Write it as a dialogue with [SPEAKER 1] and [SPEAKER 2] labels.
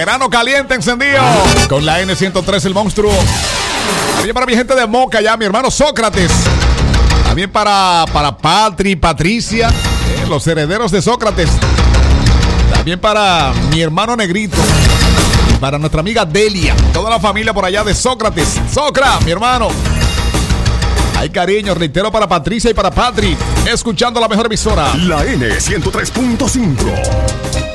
[SPEAKER 1] Verano caliente encendido con la N103 el monstruo. También para mi gente de Moca ya, mi hermano Sócrates. También para Patricia, los herederos de Sócrates. También para mi hermano Negrito. Para nuestra amiga Delia. Toda la familia por allá de Sócrates. Socra, mi hermano. Hay cariño, reitero, para Patricia y para Patri. Escuchando la mejor emisora.
[SPEAKER 2] La N103.5.